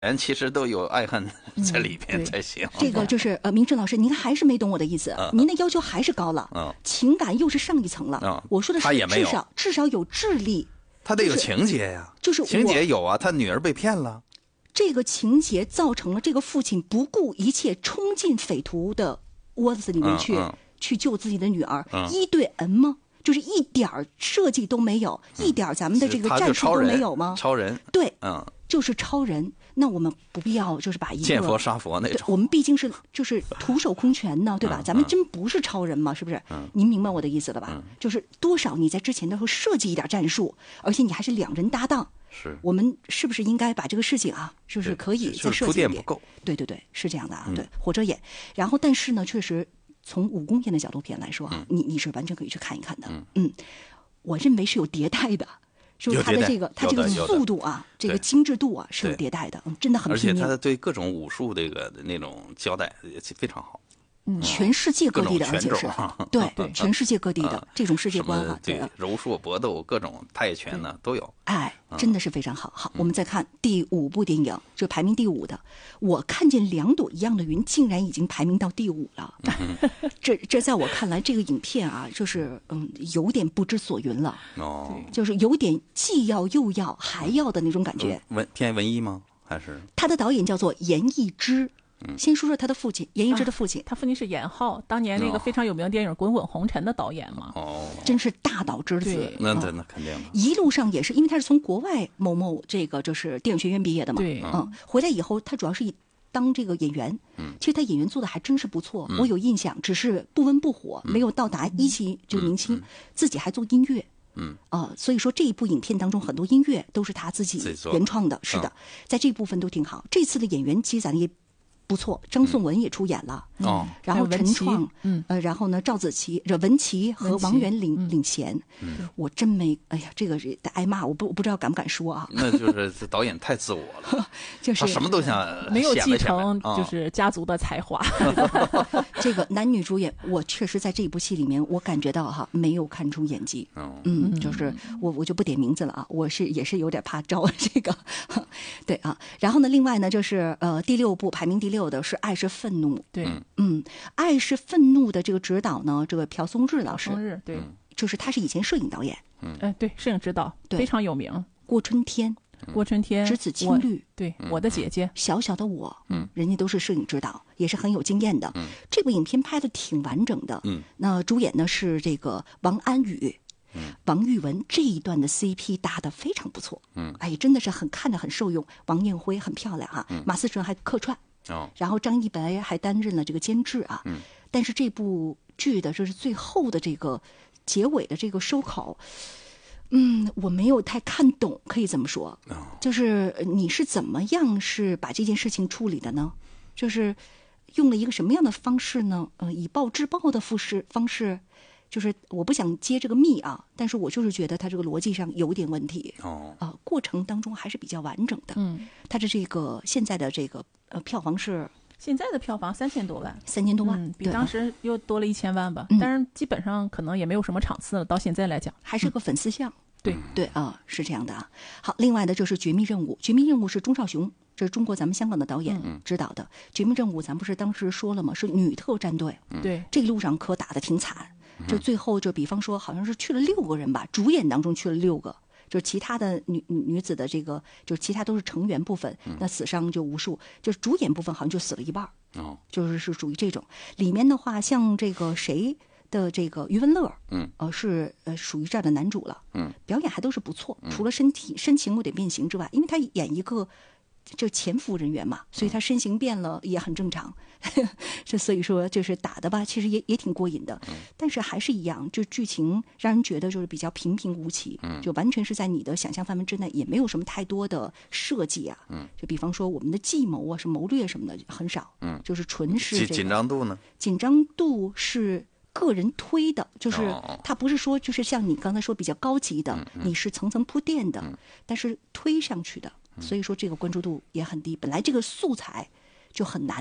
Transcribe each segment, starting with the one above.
人其实都有爱恨在里边才行。 这个就是明正老师，您还是没懂我的意思，您的要求还是高了，情感又是上一层了。我说的是至少有智力， 他得有情节呀， 就是情节有啊，他女儿被骗了。 这个情节造成了这个父亲不顾一切冲进匪徒的窝子里面去救自己的女儿，一对 N 吗？就是一点设计都没有，一点咱们的这个战术都没有吗？ 超人， 对，就是超人。那我们不必要就是把一个见佛杀佛那种。 我们毕竟是就是徒手空拳呢，对吧？咱们真不是超人嘛，是不是？您明白我的意思了吧？就是多少你在之前都会设计一点战术，而且你还是两人搭档。 是， 我们是不是应该把这个事情啊，就是可以再设计一点？ 不够。 对，是这样的啊，对，火车演。然后，但是呢，确实从武功片的角度片来说啊，你是完全可以去看一看的。我认为是有迭代的。就是它的这个速度啊，这个精致度啊是有迭代的，真的很拼命。 而且它对各种武术这个那种交代也非常好。 全世界各地的，而且是对全世界各地的这种世界观啊， 对柔术搏斗各种泰拳呢都有。 真的是非常好。好，我们再看第5部电影，就排名第5的。我看见2朵一样的云，竟然已经排名到第5了。这在我看来，这个影片啊，就是有点不知所云了。就是有点既要又要还要的那种感觉。 偏文艺吗？还是他的导演叫做严艺之。先说说他的父亲，严艺之的父亲， 他父亲是严浩，当年那个非常有名的电影《滚滚红尘》的导演嘛。 真是大导之子。 那肯定。 一路上也是，因为他是从国外某这个就是电影学院毕业的嘛。 对， 回来以后他主要是当这个演员。其实他演员做的还真是不错，我有印象，只是不温不火，没有到达一期这个明星，自己还做音乐。所以说这一部影片当中很多音乐都是他自己原创的，是的，在这部分都挺好。这次的演员其实咱也不错，张颂文也出演了，然后陈创，然后呢，赵子琪、文琪和王源领衔，我真没，哎呀，这个得挨骂，我不知道敢不敢说啊。 那就是导演太自我了， 就是他什么都想没有继承，就是家族的才华。 这个男女主演，我确实在这一部戏里面，我感觉到哈，没有看出演技。就是我就不点名字了啊，我也是有点怕招这个，对啊。然后呢，另外呢，就是第6部排名第6的是《爱是愤怒》。 对， 爱是愤怒的这个指导呢，这个朴松日老师， 对， 就是他是以前摄影导演， 对，摄影指导非常有名。 郭春天， 栀子青绿， 对，我的姐姐， 小小的我，人家都是摄影指导，也是很有经验的。这部影片拍的挺完整的。那主演呢是这个王安宇。王玉雯这一段的 CP 搭得非常不错。真的是看着很受用。王艳辉很漂亮哈，马思纯还客串。然后张一白还担任了这个监制啊。但是这部剧的就是最后的这个结尾的这个收口，我没有太看懂，可以这么说。就是你是怎么样是把这件事情处理的呢？就是用了一个什么样的方式呢？以暴制暴的方式。就是我不想揭这个密啊，但是我就是觉得它这个逻辑上有点问题。过程当中还是比较完整的。它的这个现在的这个票房是现在的票房3000多万 ，3000多万， 比当时又多了1000万吧。但是基本上可能也没有什么场次了，到现在来讲还是个粉丝向。 对是这样的啊。好，另外的就是《绝密任务》，《绝密任务》是钟少雄，这是中国咱们香港的导演指导的。《绝密任务》咱不是当时说了吗？是女特战队。 对， 这一路上可打得挺惨。就最后就比方说好像是去了6个人吧，主演当中去了6个，就是其他的女子的这个就是其他都是成员部分，那死伤就无数，就是主演部分好像就死了一半。就是属于这种。里面的话像这个谁的这个余文乐，是属于这儿的男主了。表演还都是不错，除了身形有点变形之外，因为他演一个就潜伏人员嘛，所以他身形变了也很正常。所以说就是打的吧，其实也挺过瘾的。但是还是一样，就剧情让人觉得就是比较平平无奇，就完全是在你的想象范围之内，也没有什么太多的设计啊。就比方说我们的计谋啊、什么谋略什么的很少。就是纯是这个紧张度呢？紧张度是个人推的，就是它不是说就是像你刚才说比较高级的，你是层层铺垫的，但是推上去的。所以说这个关注度也很低，本来这个素材就很难，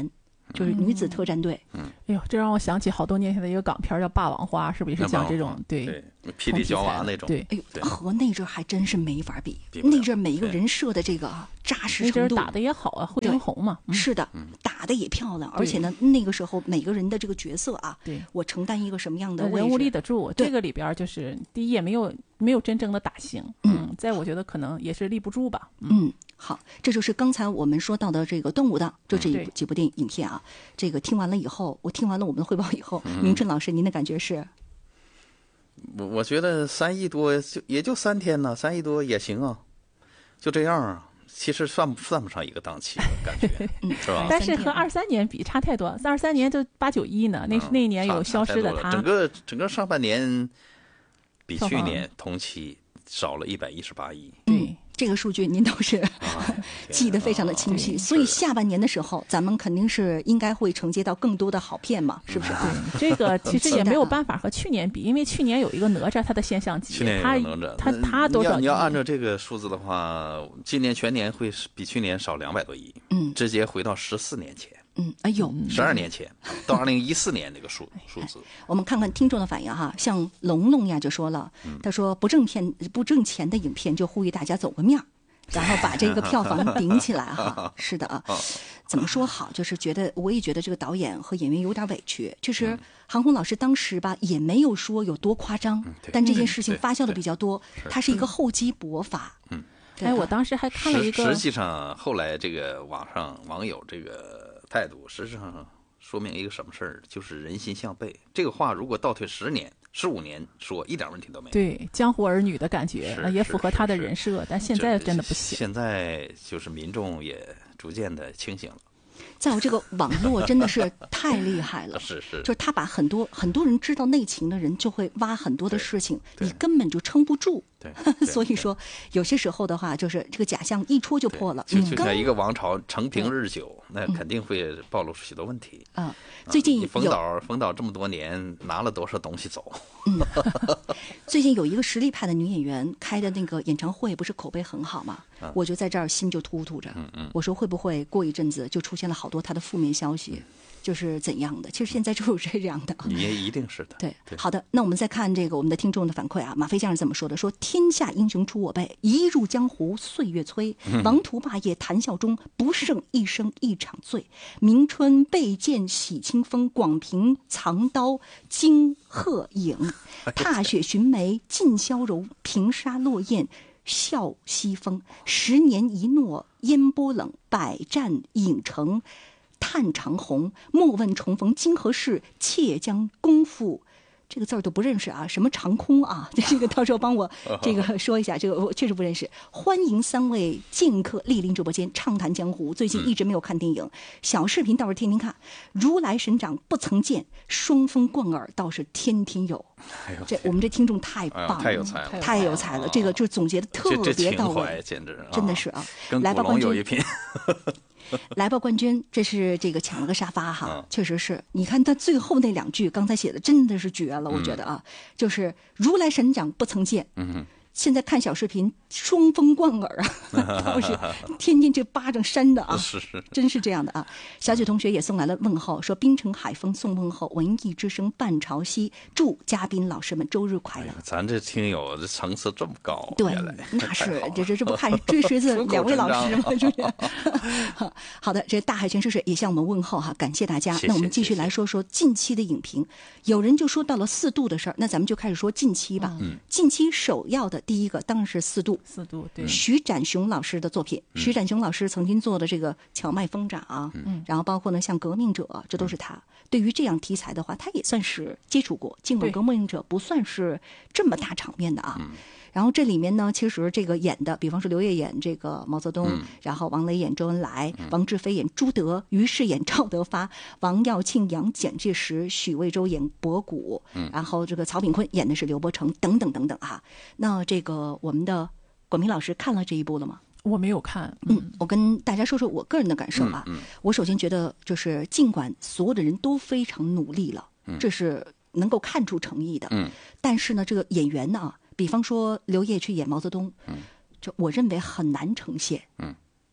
就是女子特战队。 哎呦，这让我想起好多年前的一个港片叫《霸王花》，是不是也是讲这种对霹雳娇娃那种？ 对， 哎呦，和那阵还真是没法比。那阵每一个人设的这个扎实程度， 那阵打的也好啊，惠英红嘛。 是的，打的也漂亮，而且呢，那个时候每个人的这个角色啊， 对， 我承担一个什么样的位置， 人物立得住。这个里边就是第一也没有真正的打星，再我觉得可能也是立不住吧。 好，这就是刚才我们说到的这个端午档，就这几部影片啊。这个听完了以后，我听完了我们的汇报以后，明春老师，您的感觉是？ 我觉得3亿多也就3天呢，3亿多也行啊，就这样啊。其实算不上一个档期，感觉是吧？ 但是和23年比差太多，23年就8、9亿呢，那一年有消失的他。 整个上半年比去年同期少了118亿。 对。这个数据您都是记得非常的清晰，所以下半年的时候，咱们肯定是应该会承接到更多的好片嘛，是不是？ 对，这个其实也没有办法和去年比，因为去年有一个哪吒，它的现象级， 去年有哪吒， 它多少？ 你要按照这个数字的话，今年全年会比去年少200多亿，直接回到14年前。 哎呦 ，12年前到2014年那个数字。 我们看看听众的反应哈，像龙龙呀就说了，他说不挣钱的影片就呼吁大家走个面儿，然后把这个票房顶起来哈。是的啊，怎么说好？就是我也觉得这个导演和演员有点委屈。确实，韩红老师当时吧也没有说有多夸张，但这件事情发酵的比较多，它是一个厚积薄发。 哎，我当时还看了一个， 实际上后来这个网友这个态度，实际上说明一个什么事儿，就是人心向背。这个话如果倒退10年、15年说，一点问题都没有。 对，江湖儿女的感觉也符合他的人设，但现在真的不行。 现在就是民众也逐渐的清醒了。 在我这个网络真的是太厉害了， 是， 就是他把很多人知道内情的人就会挖很多的事情，你根本就撑不住。 对， 所以说有些时候的话，就是这个假象一戳就破了。 就像一个王朝承平日久，那肯定会暴露出许多问题。 最近冯导这么多年拿了多少东西走？ 最近有一个实力派的女演员开的那个演唱会，不是口碑很好吗？我就在这儿心就突突着。我说会不会过一阵子就出现了好多她的负面消息？就是怎样的？其实现在就是这样的， 也一定是的。 对，好的，那我们再看这个我们的听众的反馈啊。马飞先生这么说的：说天下英雄出我辈，一入江湖岁月催。王图霸业谈笑中，不胜一生一场醉。明春背剑洗清风，广平藏刀惊鹤影。踏雪寻梅尽消柔，平沙落雁笑西风。10年一诺烟波冷，百战影成叹长虹。莫问重逢今何事，妾将功负。这个字儿都不认识啊，什么长空啊？这个到时候帮我这个说一下，这个我确实不认识。欢迎3位剑客莅临直播间畅谈江湖。最近一直没有看电影，小视频倒是天天看。如来神掌不曾见，双峰贯耳倒是天天有。这我们这听众太棒了， 太有才了， 太有才了。这个就总结的特别到位， 简直真的是啊！ 跟古龙有一拼。 来吧，冠军，这是这个抢了个沙发哈，确实是。你看他最后那2句，刚才写的真的是绝了，我觉得啊，就是如来神掌不曾见。现在看小视频，双峰贯耳啊，倒是天天这巴掌扇的啊，真是这样的啊。小雪同学也送来了问候，说冰城海风送问候，文艺之声伴潮汐，祝嘉宾老师们周日快乐。 咱这听友这层次这么高， 对，那是这不看追随着2位老师吗？是不是？好的，这大海泉水水也向我们问候哈，感谢大家。那我们继续来说说近期的影评。有人就说到了4度的事儿，那咱们就开始说近期吧。近期首要的第一个当然是4度， 对， 徐展雄老师的作品。徐展雄老师曾经做的这个荞麦疯长啊，然后包括呢像革命者，这都是他。对于这样题材的话，他也算是接触过，尽管革命者不算是这么大场面的啊。然后这里面呢，其实这个演的，比方说刘烨演这个毛泽东，然后王雷演周恩来，王志飞演朱德，于适演赵德发，王耀庆演蒋介石，许魏洲演博古，然后这个曹炳坤演的是刘伯承，等等等等啊。那这个我们的管平老师看了这一部了吗？ 我没有看。 我跟大家说说我个人的感受啊。我首先觉得，就是尽管所有的人都非常努力了，这是能够看出诚意的。但是呢，这个演员呢，比方说刘烨去演毛泽东，就我认为很难呈现。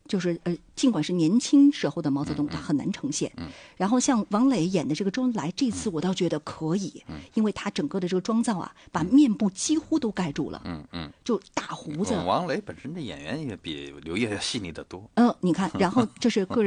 就是尽管是年轻时候的毛泽东，他很难呈现。然后像王磊演的这个周恩来，这次我倒觉得可以，因为他整个的这个妆造啊，把面部几乎都盖住了。就大胡子。 王磊本身的演员也比刘烨要细腻得多。 你看，然后这是个人。